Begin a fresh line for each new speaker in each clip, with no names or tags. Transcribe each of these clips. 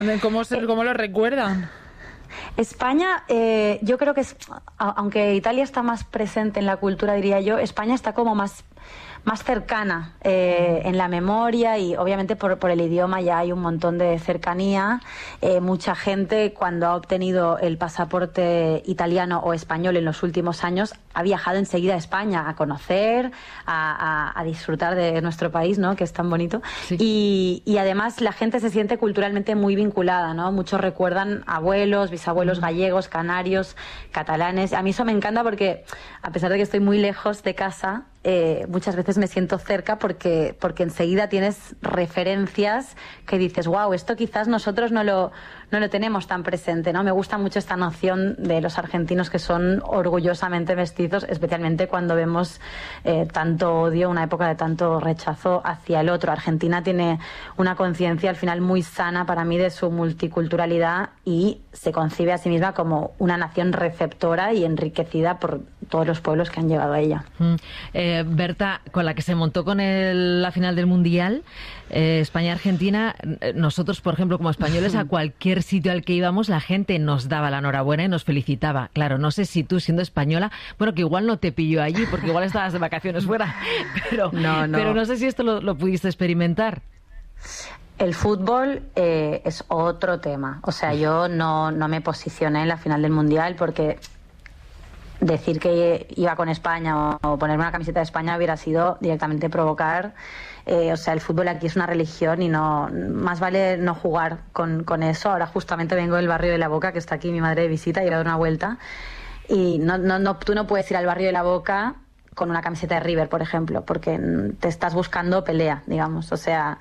¿Cómo lo recuerdan?
España, yo creo que aunque Italia está más presente en la cultura, diría yo, España está como más cercana en la memoria, y obviamente por el idioma ya hay un montón de cercanía. Mucha gente, cuando ha obtenido el pasaporte italiano o español en los últimos años, ha viajado enseguida a España a conocer, a disfrutar de nuestro país, ¿no?, que es tan bonito. Sí. Y además la gente se siente culturalmente muy vinculada, ¿no? Muchos recuerdan abuelos, bisabuelos gallegos, canarios, catalanes. A mí eso me encanta porque, a pesar de que estoy muy lejos de casa, muchas veces me siento cerca porque enseguida tienes referencias que dices, wow, esto quizás nosotros no lo tenemos tan presente, ¿no? Me gusta mucho esta noción de los argentinos que son orgullosamente mestizos, especialmente cuando vemos tanto odio, una época de tanto rechazo hacia el otro. Argentina tiene una conciencia al final muy sana para mí de su multiculturalidad y se concibe a sí misma como una nación receptora y enriquecida por todos los pueblos que han llegado a ella.
Berta, con la que se montó con la final del Mundial, España-Argentina, nosotros, por ejemplo, como españoles, a cualquier sitio al que íbamos, la gente nos daba la enhorabuena y nos felicitaba. Claro, no sé si tú, siendo española, bueno, que igual no te pilló allí, porque igual estabas de vacaciones fuera, pero no sé si esto lo pudiste experimentar.
El fútbol es otro tema. O sea, yo no me posicioné en la final del Mundial porque decir que iba con España o ponerme una camiseta de España hubiera sido directamente provocar. O sea, el fútbol aquí es una religión y más vale no jugar con eso. Ahora justamente vengo del barrio de La Boca, que está aquí mi madre de visita, y he dado una vuelta. Y tú no puedes ir al barrio de La Boca con una camiseta de River, por ejemplo, porque te estás buscando pelea, digamos. O sea,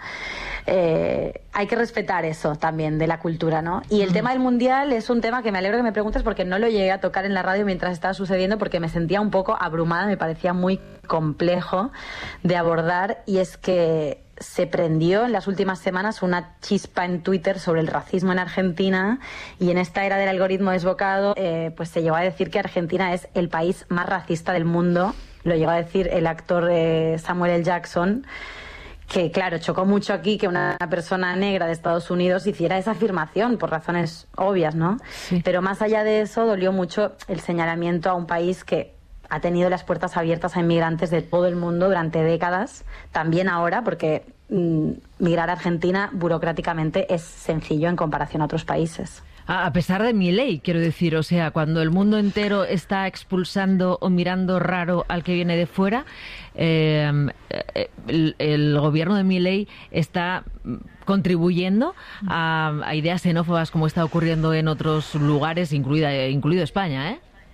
hay que respetar eso también de la cultura, ¿no? Y el tema del Mundial es un tema que me alegro que me preguntes, porque no lo llegué a tocar en la radio mientras estaba sucediendo, porque me sentía un poco abrumada, me parecía muy complejo de abordar, y es que se prendió en las últimas semanas una chispa en Twitter sobre el racismo en Argentina, y en esta era del algoritmo desbocado, pues se llegó a decir que Argentina es el país más racista del mundo. Lo llegó a decir el actor Samuel L. Jackson, que claro, chocó mucho aquí que una persona negra de Estados Unidos hiciera esa afirmación por razones obvias, ¿no? Sí. Pero más allá de eso, dolió mucho el señalamiento a un país que ha tenido las puertas abiertas a inmigrantes de todo el mundo durante décadas, también ahora, porque migrar a Argentina burocráticamente es sencillo en comparación a otros países.
A pesar de Milei, quiero decir, o sea, cuando el mundo entero está expulsando o mirando raro al que viene de fuera, el gobierno de Milei está contribuyendo a ideas xenófobas, como está ocurriendo en otros lugares, incluido España,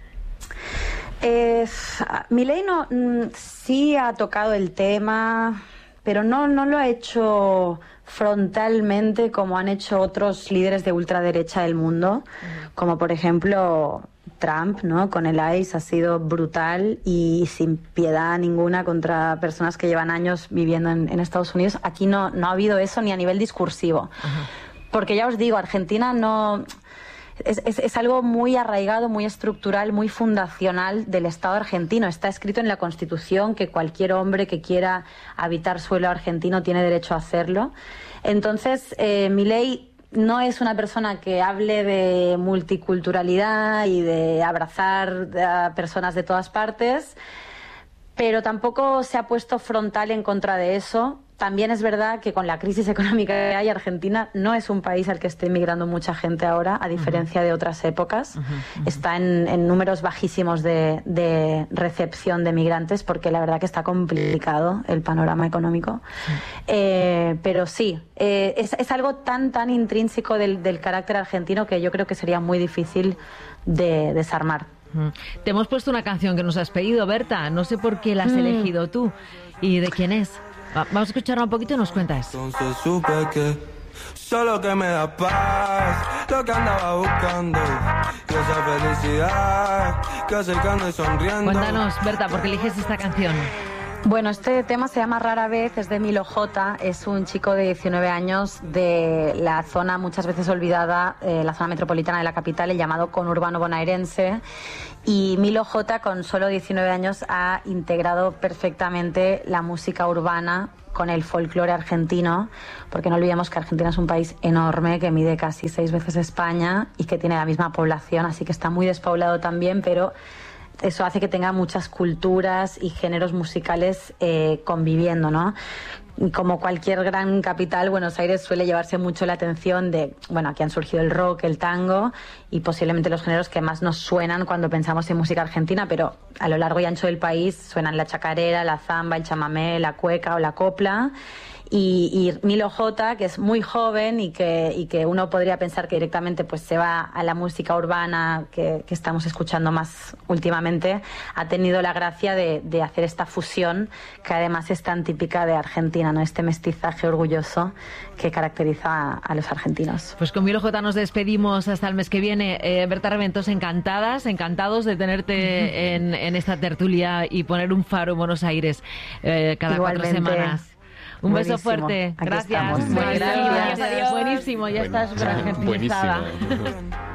Milei sí ha tocado el tema, pero no lo ha hecho frontalmente como han hecho otros líderes de ultraderecha del mundo, como por ejemplo Trump, ¿no? Con el ICE ha sido brutal y sin piedad ninguna contra personas que llevan años viviendo en Estados Unidos. Aquí no ha habido eso ni a nivel discursivo. Porque ya os digo, Argentina no... Es algo muy arraigado, muy estructural, muy fundacional del Estado argentino. Está escrito en la Constitución que cualquier hombre que quiera habitar suelo argentino tiene derecho a hacerlo. Entonces, Milei no es una persona que hable de multiculturalidad y de abrazar a personas de todas partes, pero tampoco se ha puesto frontal en contra de eso. También es verdad que con la crisis económica que hay, Argentina no es un país al que esté inmigrando mucha gente ahora, a diferencia de otras épocas. Está en números bajísimos de recepción de migrantes, porque la verdad que está complicado el panorama económico. Pero sí, es algo tan intrínseco del carácter argentino que yo creo que sería muy difícil de desarmar.
Te hemos puesto una canción que nos has pedido, Berta. No sé por qué la has elegido tú. ¿Y de quién es? Vamos a escucharla un poquito y nos cuentas.
Entonces supe que solo que me da paz, lo que andaba buscando, y esa felicidad que acercando y sonriendo.
Cuéntanos, Berta, ¿por qué eliges esta canción?
Bueno, este tema se llama Rara Vez, es de Milo J. Es un chico de 19 años de la zona muchas veces olvidada, la zona metropolitana de la capital, el llamado conurbano bonaerense. Y Milo J, con solo 19 años, ha integrado perfectamente la música urbana con el folclore argentino, porque no olvidemos que Argentina es un país enorme que mide casi 6 veces España y que tiene la misma población, así que está muy despoblado también, pero eso hace que tenga muchas culturas y géneros musicales conviviendo, ¿no? Como cualquier gran capital, Buenos Aires suele llevarse mucho la atención de, bueno, aquí han surgido el rock, el tango y posiblemente los géneros que más nos suenan cuando pensamos en música argentina, pero a lo largo y ancho del país suenan la chacarera, la zamba, el chamamé, la cueca o la copla. Y Milo J, que es muy joven y que uno podría pensar que directamente pues se va a la música urbana que estamos escuchando más últimamente, ha tenido la gracia de hacer esta fusión que además es tan típica de Argentina, ¿no? Este mestizaje orgulloso que caracteriza a los argentinos.
Pues con Milo J nos despedimos hasta el mes que viene. Berta Reventós, encantados de tenerte en esta tertulia y poner un faro en Buenos Aires cada
Igualmente.
4 semanas. Un beso fuerte.
Aquí
Gracias.
estamos. Gracias.
Buenísimo, ya estás súper argentinizada.
Buenísimo.